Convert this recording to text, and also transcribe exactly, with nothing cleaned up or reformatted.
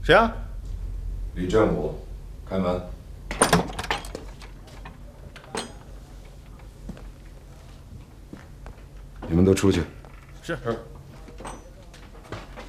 谁啊？ 李正武，开门。你们都出去。 是。是